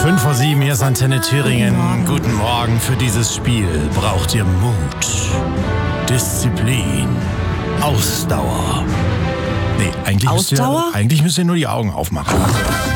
5 vor 7, hier ist Antenne Thüringen. Guten Morgen. Für dieses Spiel braucht ihr Mut, Disziplin, Ausdauer. Nee, eigentlich müsst ihr nur die Augen aufmachen.